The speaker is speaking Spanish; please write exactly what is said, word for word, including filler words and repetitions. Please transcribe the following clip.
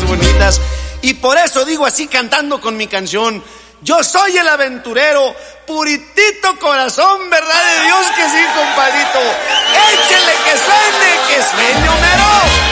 cosas bonitas. Y por eso digo así cantando con mi canción: yo soy el aventurero, puritito corazón, ¿verdad de Dios que sí, compadrito?